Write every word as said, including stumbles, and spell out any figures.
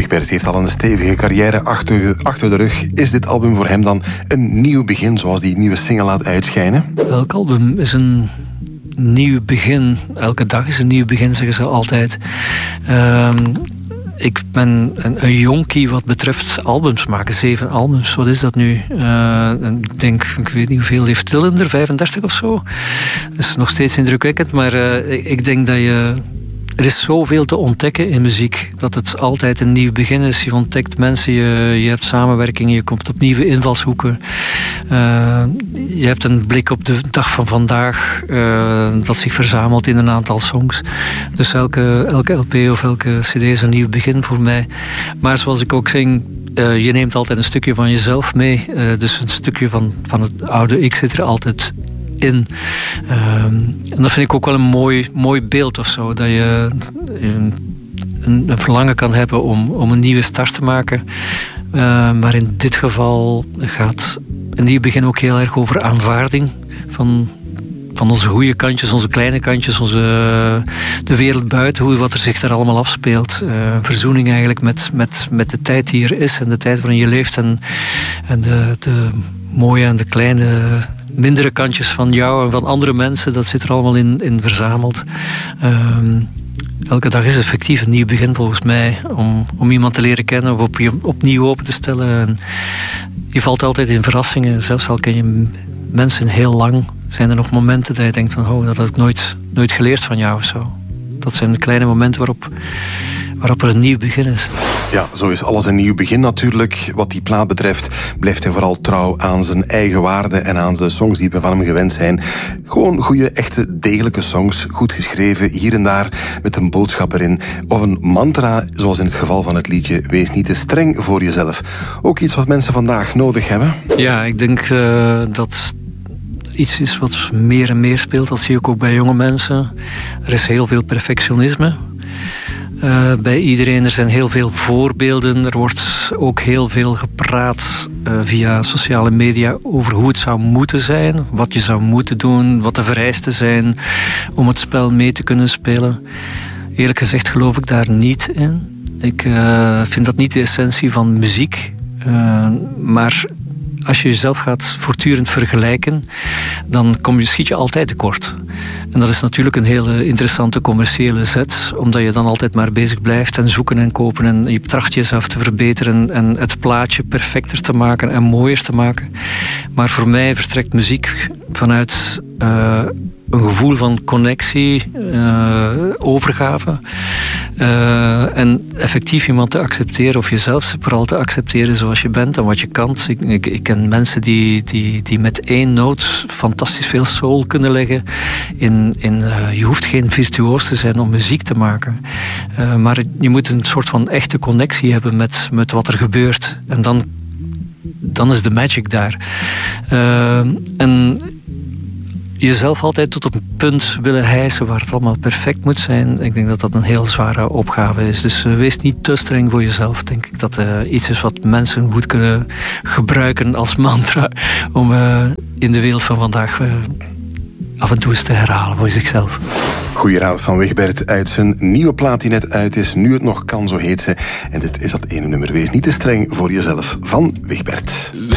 Wigbert heeft al een stevige carrière achter, achter de rug. Is dit album voor hem dan een nieuw begin, zoals die nieuwe single laat uitschijnen? Elk album is een nieuw begin. Elke dag is een nieuw begin, zeggen ze altijd. Uh, ik ben een, een jonkie wat betreft albums maken. Zeven albums, wat is dat nu? Uh, ik denk, ik weet niet hoeveel heeft Dylan er, vijfendertig of zo. Dat is nog steeds indrukwekkend, maar uh, ik denk dat je... Er is zoveel te ontdekken in muziek, dat het altijd een nieuw begin is. Je ontdekt mensen, je, je hebt samenwerkingen, je komt op nieuwe invalshoeken. Uh, je hebt een blik op de dag van vandaag, uh, dat zich verzamelt in een aantal songs. Dus elke, elke L P of elke C D is een nieuw begin voor mij. Maar zoals ik ook zing, uh, je neemt altijd een stukje van jezelf mee. Uh, dus een stukje van, van het oude ik zit er altijd in. Um, en dat vind ik ook wel een mooi, mooi beeld of zo. Dat je een, een, een verlangen kan hebben om, om een nieuwe start te maken. Uh, maar in dit geval gaat een nieuw begin ook heel erg over aanvaarding van, van onze goede kantjes, onze kleine kantjes, onze, de wereld buiten, hoe, wat er zich daar allemaal afspeelt. Uh, verzoening eigenlijk met, met, met de tijd die er is en de tijd waarin je leeft en, en de, de mooie en de kleine mindere kantjes van jou en van andere mensen, dat zit er allemaal in, in verzameld. Um, elke dag is effectief een nieuw begin volgens mij, om, om iemand te leren kennen of op je opnieuw open te stellen. En je valt altijd in verrassingen, zelfs al ken je mensen heel lang, zijn er nog momenten dat je denkt van, oh, dat had ik nooit, nooit geleerd van jou of zo. Dat zijn de kleine momenten waarop, waarop er een nieuw begin is. Ja, zo is alles een nieuw begin natuurlijk. Wat die plaat betreft blijft hij vooral trouw aan zijn eigen waarden en aan de songs die we van hem gewend zijn. Gewoon goede, echte, degelijke songs, goed geschreven, hier en daar met een boodschap erin. Of een mantra, zoals in het geval van het liedje Wees niet te streng voor jezelf. Ook iets wat mensen vandaag nodig hebben. Ja, ik denk uh, dat iets is wat meer en meer speelt. Dat zie ik ook bij jonge mensen. Er is heel veel perfectionisme. Uh, bij iedereen, er zijn heel veel voorbeelden. Er wordt ook heel veel gepraat uh, via sociale media over hoe het zou moeten zijn, wat je zou moeten doen, wat de vereisten zijn om het spel mee te kunnen spelen. Eerlijk gezegd geloof ik daar niet in. Ik uh, vind dat niet de essentie van muziek. Uh, maar als je jezelf gaat voortdurend vergelijken, dan kom je, schiet je altijd tekort. En dat is natuurlijk een hele interessante commerciële zet, omdat je dan altijd maar bezig blijft en zoeken en kopen en je tracht jezelf te verbeteren en het plaatje perfecter te maken en mooier te maken. Maar voor mij vertrekt muziek vanuit uh, een gevoel van connectie, uh, overgave uh, en effectief iemand te accepteren of jezelf vooral te accepteren zoals je bent en wat je kan. Ik, ik, ik ken mensen die, die, die met één noot fantastisch veel soul kunnen leggen. In, in, uh, je hoeft geen virtuoos te zijn om muziek te maken, uh, maar je moet een soort van echte connectie hebben met, met wat er gebeurt en dan, dan is de magic daar. Uh, en jezelf altijd tot op een punt willen hijsen waar het allemaal perfect moet zijn. Ik denk dat dat een heel zware opgave is. Dus uh, wees niet te streng voor jezelf. Denk ik dat uh, iets is wat mensen goed kunnen gebruiken als mantra om uh, in de wereld van vandaag uh, af en toe eens te herhalen voor zichzelf. Goeie raad van Wigbert uit zijn nieuwe plaat die net uit is. Nu het nog kan, zo heet ze. En dit is dat ene nummer. Wees niet te streng voor jezelf van Wigbert.